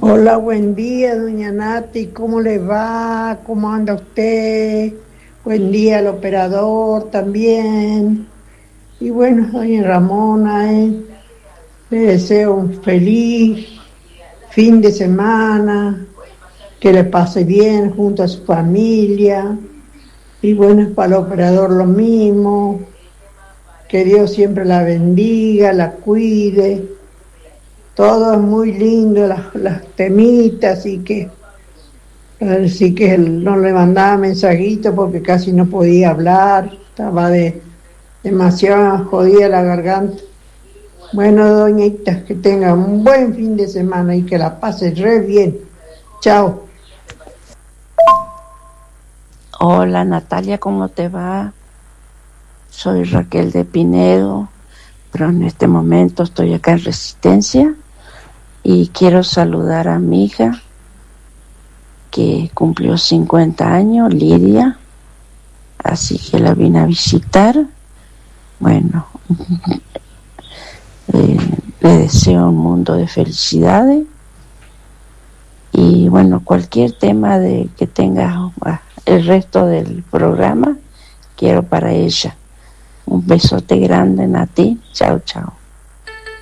Hola, buen día, doña Nati, ¿cómo le va? ¿Cómo anda usted? Buen día al operador también. Y bueno, doña Ramona, le deseo un feliz fin de semana, que le pase bien junto a su familia. Y bueno, para el operador lo mismo, que Dios siempre la bendiga, la cuide. Todo es muy lindo, las temitas, así que no le mandaba mensajitos porque casi no podía hablar, estaba demasiado jodida la garganta. Bueno, doñita, que tenga un buen fin de semana y que la pase re bien. Chao. Hola Natalia, ¿cómo te va? Soy Raquel de Pinedo, pero en este momento estoy acá en Resistencia y quiero saludar a mi hija que cumplió 50 años, Lidia, así que la vine a visitar. Bueno, eh, le deseo un mundo de felicidades y bueno, cualquier tema de que tenga el resto del programa, quiero para ella. Un besote grande, Nati. Chao, chao.